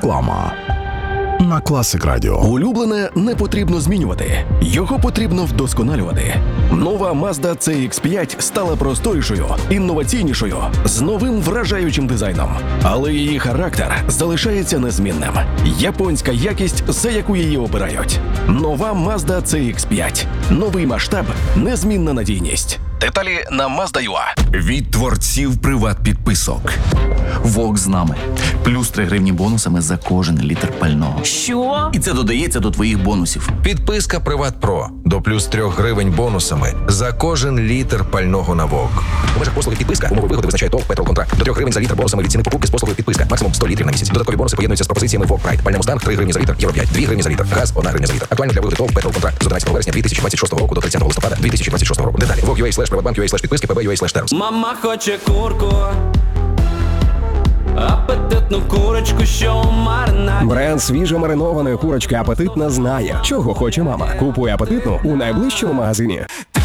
Реклама на Classic Radio. Улюблене не потрібно змінювати. Його потрібно вдосконалювати. Нова Mazda CX-5 стала просторішою, інноваційнішою, з новим вражаючим дизайном. Але її характер залишається незмінним. Японська якість, за яку її обирають. Нова Mazda CX-5. Новий масштаб, незмінна надійність. Деталі на Mazda.ua. Від творців приват-підписок. Вок з нами. Плюс 3 гривні бонусами за кожен літр пального. Що? І це додається до твоїх бонусів. Підписка Приват Про до плюс 3 гривень бонусами за кожен літр пального на ВОК. У межах послуги підписка умови вигоди визначає ТОВ «Петролконтракт». До 3 гривень за літр бонусами від ціни покупки з послугою підписка. Максимум 100 літрів на місяць. Додаткові бонуси поєднуються з пропозиціями ВОК Прайд. Пальне Мустанг 3 гривні за літр, Євро 5, 2 гривні за літр, газ 1 гривня за літр. Актуально для вигоди ТОВ «Петролконтракт» з 11 вересня 2026 року до 30 листопада 2026 року. Деталі vok.ua/privatbank.ua/підписки pb.ua/terms. Мама хоче курку, апетитну курочку, що у маринаді. Бренд свіжо маринованої курочки «Апетитна» знає, чого хоче мама. Купуй апетитну у найближчому магазині.